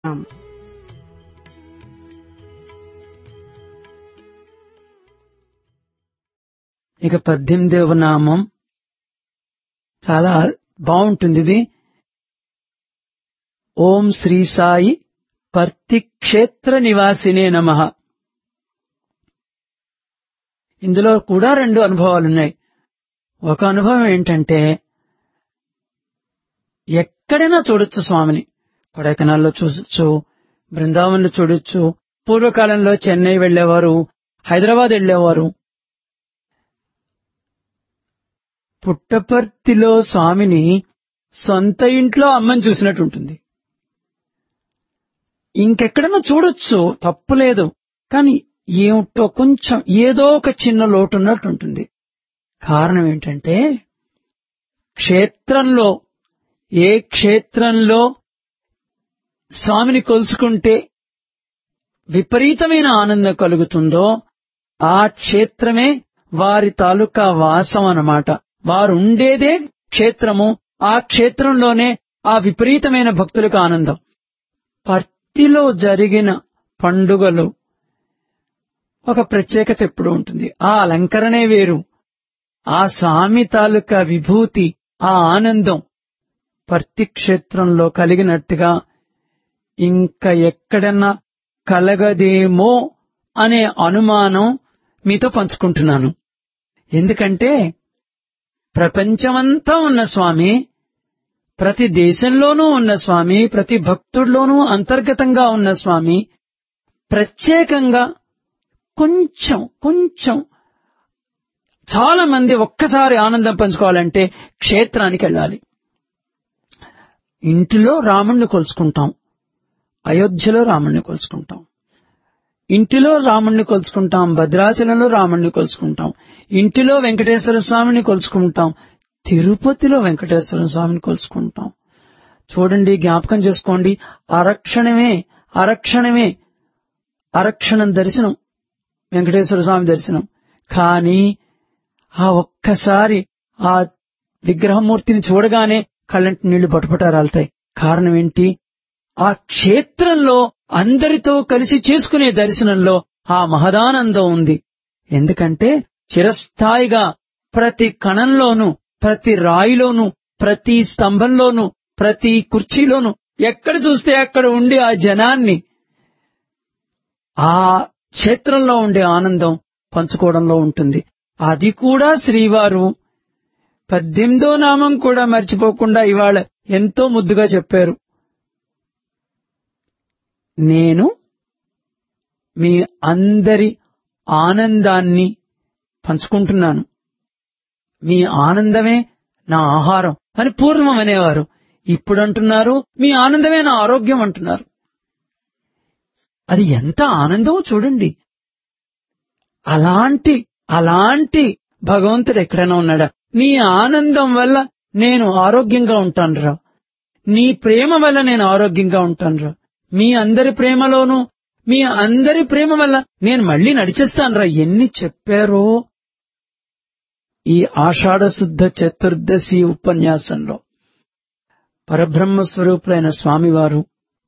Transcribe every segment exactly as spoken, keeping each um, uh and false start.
ఇక పద్దెనిమిదవ నామం చాలా బాగుంటుంది. ఇది ఓం శ్రీ సాయి పర్తి క్షేత్ర నివాసినే నమః. ఇందులో కూడా రెండు అనుభవాలున్నాయి. ఒక అనుభవం ఏంటంటే, ఎక్కడైనా చూడొచ్చు స్వామిని. కొడైకెనాల్లో చూడొచ్చు, బృందావనంలో చూడొచ్చు. పూర్వకాలంలో చెన్నై వెళ్లేవారు, హైదరాబాద్ వెళ్లేవారు. పుట్టపర్తిలో స్వామిని సొంత ఇంట్లో అమ్మని చూసినట్టుంటుంది. ఇంకెక్కడైనా చూడొచ్చు, తప్పులేదు. కానీ ఏమిటో కొంచెం ఏదో ఒక చిన్న లోటు ఉన్నట్టుంటుంది. కారణం ఏంటంటే, క్షేత్రంలో ఏ క్షేత్రంలో స్వామిని కొలుసుకుంటే విపరీతమైన ఆనందం కలుగుతుందో ఆ క్షేత్రమే వారి తాలూకా వాసం అన్నమాట. వారు ఉండేదే క్షేత్రము. ఆ క్షేత్రంలోనే ఆ విపరీతమైన భక్తులకు ఆనందం. పర్తిలో జరిగిన పండుగలు ఒక ప్రత్యేకత ఎప్పుడూ ఉంటుంది. ఆ అలంకరణే వేరు. ఆ స్వామి తాలూకా విభూతి, ఆ ఆనందం పర్తి క్షేత్రంలో కలిగినట్టుగా ఇంకా ఎక్కడన్నా కలగదేమో అనే అనుమానం మీతో పంచుకుంటున్నాను. ఎందుకంటే ప్రపంచమంతా ఉన్న స్వామి, ప్రతి దేశంలోనూ ఉన్న స్వామి, ప్రతి భక్తుడిలోనూ అంతర్గతంగా ఉన్న స్వామి ప్రత్యేకంగా కొంచెం కొంచెం చాలా మంది ఒక్కసారి ఆనందం పంచుకోవాలంటే క్షేత్రానికి వెళ్ళాలి. ఇంటిలో రాముణ్ణి కొలుచుకుంటాం, అయోధ్యలో రాముణ్ణి కొలుచుకుంటాం, ఇంటిలో రాముణ్ణి కొలుచుకుంటాం, భద్రాచలంలో రాముణ్ణి కొలుచుకుంటాం, ఇంటిలో వెంకటేశ్వర స్వామిని కొలుచుకుంటాం, తిరుపతిలో వెంకటేశ్వర స్వామిని కొలుచుకుంటాం. చూడండి, జ్ఞాపకం చేసుకోండి. అరక్షణమే అరక్షణమే అరక్షణం దర్శనం వెంకటేశ్వర స్వామి దర్శనం. కానీ ఆ ఒక్కసారి ఆ విగ్రహమూర్తిని చూడగానే కళ్ళంటి నీళ్లు పటుపటారాలుతాయి. కారణం ఏంటి? ఆ క్షేత్రంలో అందరితో కలిసి చేసుకునే దర్శనంలో ఆ మహదానందం ఉంది. ఎందుకంటే చిరస్థాయిగా ప్రతి కణంలోనూ, ప్రతి రాయిలోనూ, ప్రతి స్తంభంలోనూ, ప్రతి కుర్చీలోనూ ఎక్కడ చూస్తే అక్కడ ఉండి ఆ జనాన్ని, ఆ క్షేత్రంలో ఉండే ఆనందం పంచుకోవడంలో ఉంటుంది. అది కూడా శ్రీవారు పద్దెనిమిదో నామం కూడా మర్చిపోకుండా ఇవాళ ఎంతో ముద్దుగా చెప్పారు. నేను మీ అందరి ఆనందాన్ని పంచుకుంటున్నాను, మీ ఆనందమే నా ఆహారం అని పూర్వం అనేవారు. ఇప్పుడు అంటున్నారు మీ ఆనందమే నా ఆరోగ్యం అంటున్నారు. అది ఎంత ఆనందమో చూడండి. అలాంటి అలాంటి భగవంతుడు ఎక్కడైనా ఉన్నాడా? నీ ఆనందం వల్ల నేను ఆరోగ్యంగా ఉంటానురా, నీ ప్రేమ వల్ల నేను ఆరోగ్యంగా ఉంటానురా, మీ అందరి ప్రేమలోనూ మీ అందరి ప్రేమ వల్ల నేను మళ్లీ నడిచేస్తానురా. ఎన్ని చెప్పారో ఈ ఆషాఢ శుద్ధ చతుర్దశి ఉపన్యాసంలో. పరబ్రహ్మ స్వరూపులైన స్వామివారు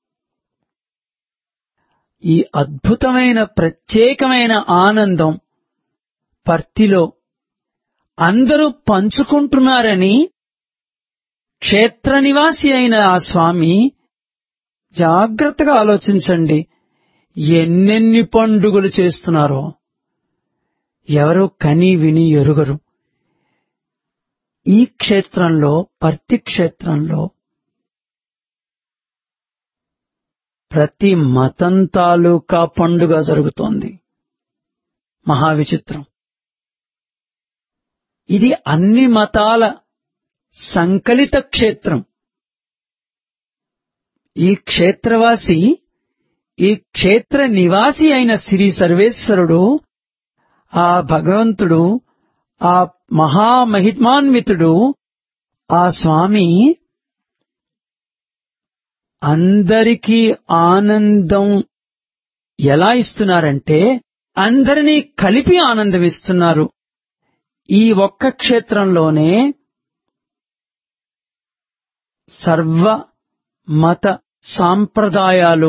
ఈ అద్భుతమైన ప్రత్యేకమైన ఆనందం పర్తిలో అందరూ పంచుకుంటున్నారని క్షేత్ర నివాసి అయిన ఆ స్వామి జాగ్రత్తగా ఆలోచించండి. ఎన్నెన్ని పండుగలు చేస్తున్నారో ఎవరో కని విని ఎరుగరు. ఈ క్షేత్రంలో, పర్తి క్షేత్రంలో ప్రతి మతం తాలూకా పండుగ జరుగుతోంది. మహావిచిత్రం. ఇది అన్ని మతాల సంకలిత క్షేత్రం. ఈ క్షేత్రవాసి, ఈ క్షేత్ర నివాసి అయిన శ్రీ సర్వేశ్వరుడు, ఆ భగవంతుడు, ఆ మహామహిమాన్వితుడు, ఆ స్వామి అందరికీ ఆనందం ఎలా ఇస్తున్నారంటే అందరినీ కలిపి ఆనందం ఇస్తున్నారు. ఈ ఒక్క క్షేత్రంలోనే సర్వ మత సాంప్రదాయాలు